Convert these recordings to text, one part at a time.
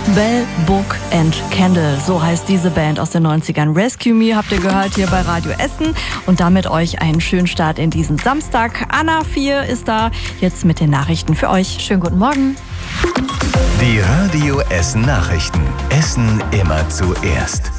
Bell, Book and Candle, so heißt diese Band aus den 90ern. Rescue Me habt ihr gehört hier bei Radio Essen und damit euch einen schönen Start in diesen Samstag. Anna 4 ist da jetzt mit den Nachrichten für euch. Schönen guten Morgen. Die Radio Essen Nachrichten. Essen immer zuerst.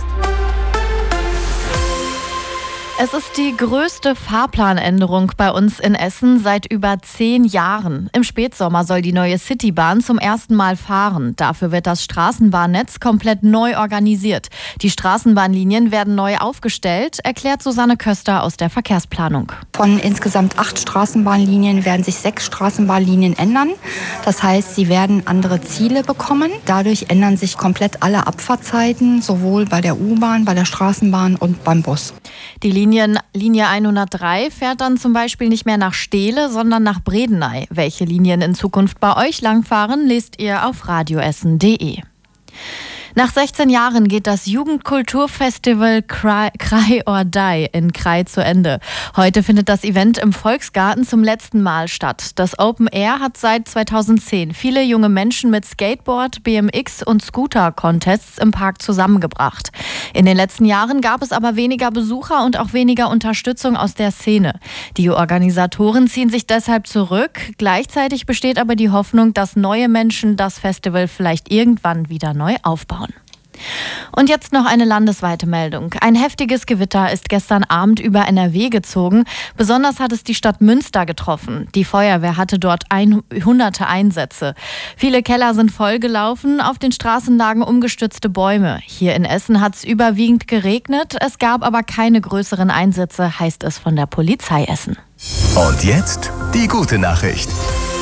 Es ist die größte Fahrplanänderung bei uns in Essen seit über 10 Jahren. Im Spätsommer soll die neue Citybahn zum ersten Mal fahren. Dafür wird das Straßenbahnnetz komplett neu organisiert. Die Straßenbahnlinien werden neu aufgestellt, erklärt Susanne Köster aus der Verkehrsplanung. Von insgesamt 8 Straßenbahnlinien werden sich 6 Straßenbahnlinien ändern. Das heißt, sie werden andere Ziele bekommen. Dadurch ändern sich komplett alle Abfahrtzeiten, sowohl bei der U-Bahn, bei der Straßenbahn und beim Bus. Die Linie 103 fährt dann zum Beispiel nicht mehr nach Steele, sondern nach Bredeney. Welche Linien in Zukunft bei euch langfahren, lest ihr auf radioessen.de. Nach 16 Jahren geht das Jugendkulturfestival Cry or Die in Krai zu Ende. Heute findet das Event im Volksgarten zum letzten Mal statt. Das Open Air hat seit 2010 viele junge Menschen mit Skateboard, BMX und Scooter-Contests im Park zusammengebracht. In den letzten Jahren gab es aber weniger Besucher und auch weniger Unterstützung aus der Szene. Die Organisatoren ziehen sich deshalb zurück. Gleichzeitig besteht aber die Hoffnung, dass neue Menschen das Festival vielleicht irgendwann wieder neu aufbauen. Und jetzt noch eine landesweite Meldung. Ein heftiges Gewitter ist gestern Abend über NRW gezogen. Besonders hat es die Stadt Münster getroffen. Die Feuerwehr hatte dort hunderte Einsätze. Viele Keller sind vollgelaufen, auf den Straßen lagen umgestürzte Bäume. Hier in Essen hat es überwiegend geregnet. Es gab aber keine größeren Einsätze, heißt es von der Polizei Essen. Und jetzt die gute Nachricht.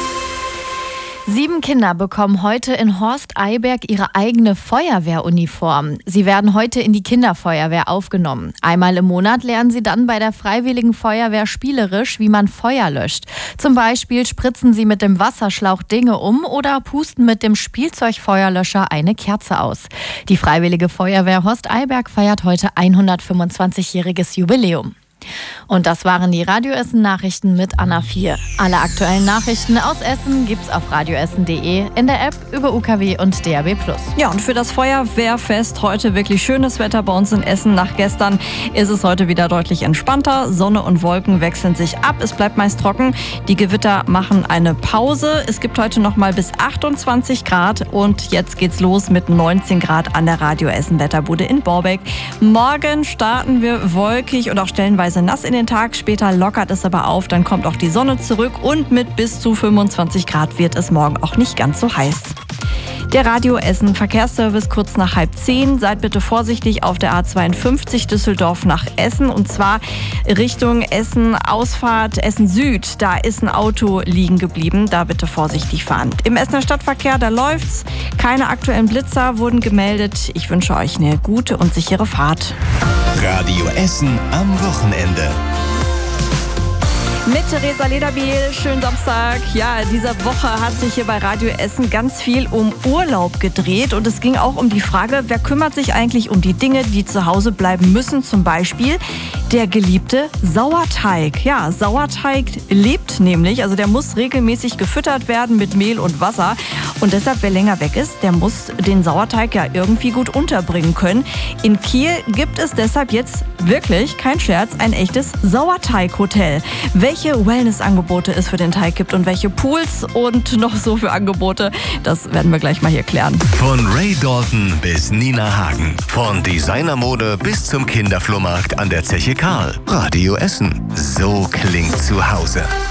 7 Kinder bekommen heute in Horst-Eyberg ihre eigene Feuerwehruniform. Sie werden heute in die Kinderfeuerwehr aufgenommen. Einmal im Monat lernen sie dann bei der Freiwilligen Feuerwehr spielerisch, wie man Feuer löscht. Zum Beispiel spritzen sie mit dem Wasserschlauch Dinge um oder pusten mit dem Spielzeugfeuerlöscher eine Kerze aus. Die Freiwillige Feuerwehr Horst-Eyberg feiert heute 125-jähriges Jubiläum. Und das waren die Radio Essen Nachrichten mit Anna 4. Alle aktuellen Nachrichten aus Essen gibt's auf radioessen.de, in der App, über UKW und DAB+. Ja, und für das Feuerwehrfest heute wirklich schönes Wetter bei uns in Essen. Nach gestern ist es heute wieder deutlich entspannter. Sonne und Wolken wechseln sich ab. Es bleibt meist trocken. Die Gewitter machen eine Pause. Es gibt heute noch mal bis 28 Grad. Und jetzt geht's los mit 19 Grad an der Radio Essen Wetterbude in Borbeck. Morgen starten wir wolkig und auch stellenweise nass in den Tag. Später lockert es aber auf. Dann kommt auch die Sonne zurück. Und mit bis zu 25 Grad wird es morgen auch nicht ganz so heiß. Der Radio Essen Verkehrsservice kurz nach 9:30. Seid bitte vorsichtig auf der A52 Düsseldorf nach Essen und zwar Richtung Essen Ausfahrt Essen Süd. Da ist ein Auto liegen geblieben. Da bitte vorsichtig fahren. Im Essener Stadtverkehr, da läuft's. Keine aktuellen Blitzer wurden gemeldet. Ich wünsche euch eine gute und sichere Fahrt. Radio Essen am Wochenende. Mit Theresa Lederbiel, schönen Samstag. Ja, diese Woche hat sich hier bei Radio Essen ganz viel um Urlaub gedreht und es ging auch um die Frage, wer kümmert sich eigentlich um die Dinge, die zu Hause bleiben müssen, zum Beispiel der geliebte Sauerteig. Ja, Sauerteig lebt nämlich, also der muss regelmäßig gefüttert werden mit Mehl und Wasser und deshalb, wer länger weg ist, der muss den Sauerteig ja irgendwie gut unterbringen können. In Kiel gibt es deshalb jetzt wirklich, kein Scherz, ein echtes Sauerteighotel. Welche Wellnessangebote es für den Teig gibt und welche Pools und noch so für Angebote, das werden wir gleich mal hier klären. Von Ray Dalton bis Nina Hagen. Von Designermode bis zum Kinderflohmarkt an der Zeche Karl. Radio Essen. So klingt zu Hause.